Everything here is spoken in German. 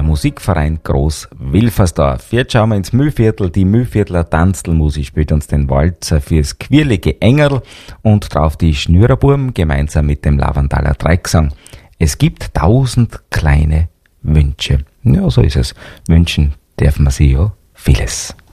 Musikverein Groß Wilfersdorf. Jetzt schauen wir ins Mühlviertel. Die Mühlviertler Tanzlmusik spielt uns den Walzer fürs quirlige Engerl und drauf die Schnürerburm gemeinsam mit dem Lavandaler Dreigesang. Es gibt 1000 kleine Wünsche. Ja, so ist es. Wünschen darf man sich ja vieles.